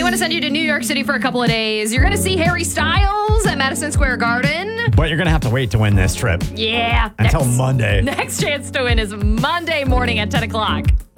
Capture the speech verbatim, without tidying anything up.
We want to send you to New York City for a couple of days. You're going to see Harry Styles at Madison Square Garden. But you're going to have to wait to win this trip. Yeah. Until next, Monday. Next chance to win is Monday morning at ten o'clock.